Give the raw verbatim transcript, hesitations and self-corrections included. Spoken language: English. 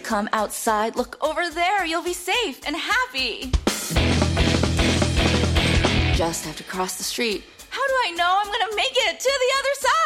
come outside, look over there. You'll be safe and happy. Just have to cross the street. How do I know I'm gonna make it to the other side?